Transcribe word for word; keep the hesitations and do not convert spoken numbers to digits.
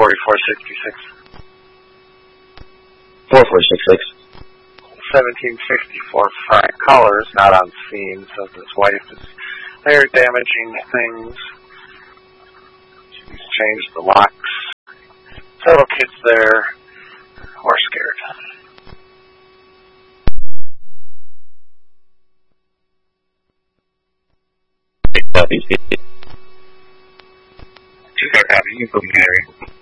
forty-four sixty-six. four four six six. seventeen sixty-four Frank. Caller is not on scene, says his wife is there damaging things. She's changed the locks. Several kids there. We're scared. Copy. Two car copy. You can put me in area.